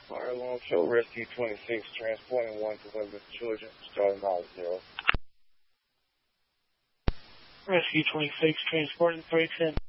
Fire alarm show Rescue 26, transporting 1 to 11 children, starting out 0. Rescue 26, transporting 310.